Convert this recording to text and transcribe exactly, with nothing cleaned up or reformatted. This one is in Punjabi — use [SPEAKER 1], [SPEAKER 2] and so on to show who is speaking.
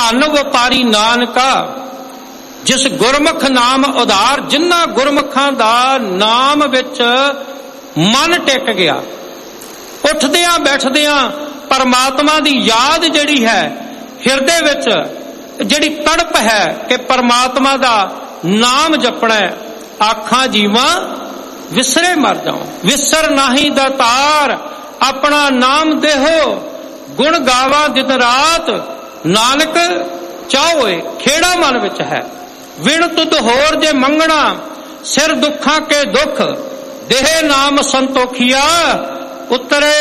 [SPEAKER 1] ਧਨ ਵਪਾਰੀ ਨਾਨਕਾ ਜਿਸ ਗੁਰਮੁਖ ਨਾਮ ਉਧਾਰ। ਜਿਨ੍ਹਾਂ ਗੁਰਮੁਖਾਂ ਦਾ ਨਾਮ ਵਿੱਚ ਮਨ ਟਿਕ ਗਿਆ, ਉੱਠਦਿਆਂ ਬੈਠਦਿਆਂ ਪਰਮਾਤਮਾ ਦੀ ਯਾਦ ਜਿਹੜੀ ਹੈ ਹਿਰਦੇ ਵਿੱਚ, ਜਿਹੜੀ ਤੜਪ ਹੈ ਕਿ ਪਰਮਾਤਮਾ ਦਾ ਨਾਮ ਜਪਣਾ। ਆਖਾਂ ਜੀਵਾਂ ਵਿਸਰੇ ਮਰ ਜਾਓ, ਵਿਸਰ ਨਾਹੀ ਦਾਤਾਰ ਆਪਣਾ ਨਾਮ ਦੇਹੋ। ਗੁਣ ਗਾਵਾਂ ਦਿਨ ਰਾਤ ਨਾਨਕ ਚਾਹੋਏ। ਖੇੜਾ ਮਨ ਵਿੱਚ ਹੈ, ਵਿਣ ਤੁਧ ਹੋਰ ਜੇ ਮੰਗਣਾ। ਸਿਰ ਦੁੱਖਾਂ ਕੇ ਦੁੱਖ ਦੇਹ ਨਾਮ ਸੰਤੋਖੀਆ। ਉਤਰੇ